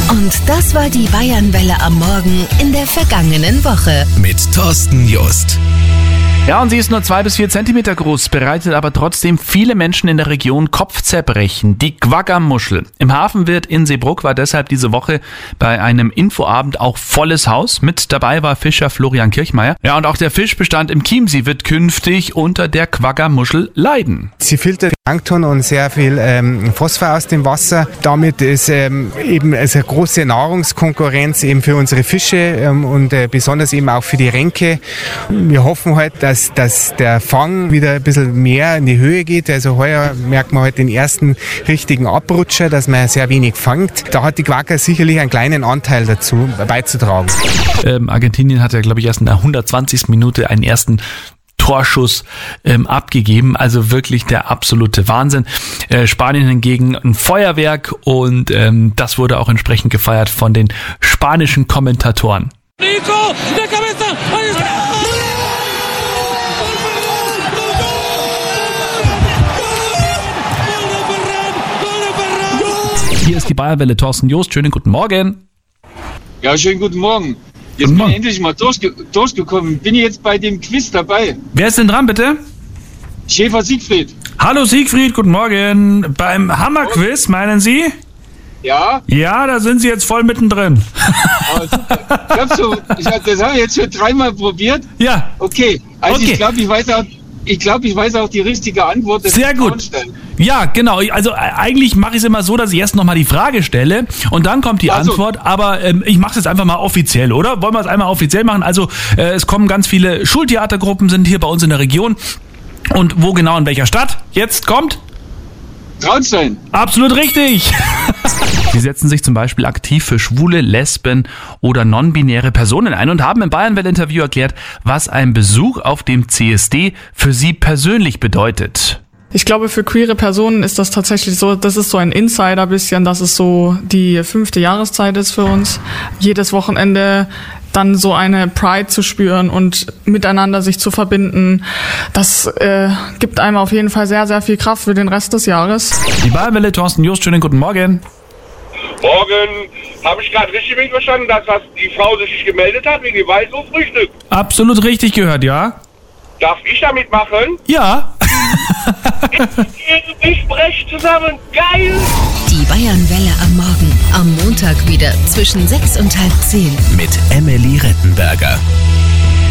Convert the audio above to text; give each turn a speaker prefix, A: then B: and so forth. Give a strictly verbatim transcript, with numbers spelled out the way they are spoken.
A: Und das war die Bayernwelle am Morgen in der vergangenen Woche.
B: Mit Thorsten Just.
C: Ja, und sie ist nur zwei bis vier Zentimeter groß, bereitet aber trotzdem viele Menschen in der Region Kopfzerbrechen. Die Quagga-Muschel. Im Hafen wird in Seebrugg war deshalb diese Woche bei einem Infoabend auch volles Haus. Mit dabei war Fischer Florian Kirchmeier. Ja, und auch der Fischbestand im Chiemsee wird künftig unter der Quagga-Muschel leiden.
D: Sie filtert Plankton und sehr viel ähm, Phosphor aus dem Wasser. Damit ist ähm, eben also eine große Nahrungskonkurrenz eben für unsere Fische ähm, und äh, besonders eben auch für die Renke. Wir hoffen halt, dass Dass, dass der Fang wieder ein bisschen mehr in die Höhe geht. Also heuer merkt man halt den ersten richtigen Abrutscher, dass man sehr wenig fangt. Da hat die Quagga sicherlich einen kleinen Anteil dazu beizutragen.
C: Ähm, Argentinien hat ja, glaube ich, erst in der hundertzwanzigsten Minute einen ersten Torschuss ähm, abgegeben. Also wirklich der absolute Wahnsinn. Äh, Spanien hingegen ein Feuerwerk und ähm, das wurde auch entsprechend gefeiert von den spanischen Kommentatoren.
E: Nico, de cabeza, ahí está.
C: Hier ist die Bayernwelle, Thorsten Jost. Schönen guten Morgen.
F: Ja, schönen guten Morgen. Jetzt bin ich endlich mal durchge- durchgekommen. Bin ich jetzt bei dem Quiz dabei?
C: Wer ist denn dran, bitte?
F: Schäfer Siegfried.
C: Hallo Siegfried, guten Morgen. Beim Hammerquiz, meinen Sie?
F: Ja?
C: Ja, da sind Sie jetzt voll mittendrin.
F: Oh, super. Glaubst du, ich, das habe ich jetzt schon dreimal probiert?
C: Ja.
F: Okay, also
C: Okay.
F: ich glaube, ich weiß auch... Ich glaube, ich weiß auch die richtige Antwort.
C: Sehr gut. Ja, genau. Also äh, eigentlich mache ich es immer so, dass ich erst nochmal die Frage stelle und dann kommt die
F: Ach so.
C: Antwort. Aber ähm, ich mache es jetzt einfach mal offiziell, oder? Wollen wir es einmal offiziell machen? Also äh, es kommen ganz viele Schultheatergruppen, sind hier bei uns in der Region. Und wo genau, in welcher Stadt? Jetzt kommt...
F: Traunstein.
C: Absolut richtig. Sie setzen sich zum Beispiel aktiv für schwule, Lesben oder non-binäre Personen ein und haben im Bayernwelle-Interview erklärt, was ein Besuch auf dem C S D für sie persönlich bedeutet.
G: Ich glaube, für queere Personen ist das tatsächlich so, das ist so ein Insider bisschen, dass es so die fünfte Jahreszeit ist für uns. Jedes Wochenende dann so eine Pride zu spüren und miteinander sich zu verbinden, das äh, gibt einem auf jeden Fall sehr, sehr viel Kraft für den Rest des Jahres.
C: Die Bayernwelle, Thorsten Just, schönen guten Morgen.
H: Morgen. Habe ich gerade richtig verstanden, dass das die Frau sich gemeldet hat wegen dem Weiß und Frühstück?
C: Absolut richtig gehört, ja?
H: Darf ich damit machen?
C: Ja.
H: Ich spreche zusammen. Geil!
A: Die Bayernwelle am Morgen. Am Montag wieder zwischen sechs und halb zehn.
B: Mit Emily Rettenberger.